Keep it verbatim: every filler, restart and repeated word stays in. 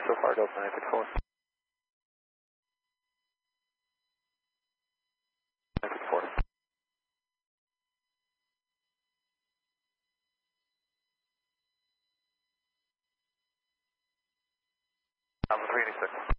so far, Delta nine six four. nine six four. I'm three eighty-six.